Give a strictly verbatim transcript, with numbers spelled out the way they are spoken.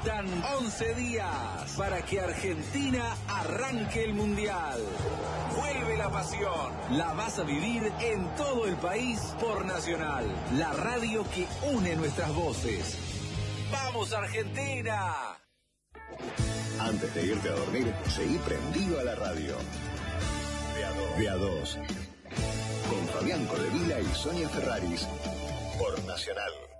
Faltan once días para que Argentina arranque el Mundial. Vuelve la pasión. La vas a vivir en todo el país por Nacional, la radio que une nuestras voces. ¡Vamos, Argentina! Antes de irte a dormir, seguí prendido a la radio. De a dos. Con Fabián Codevila y Sonia Ferraris. Por Nacional.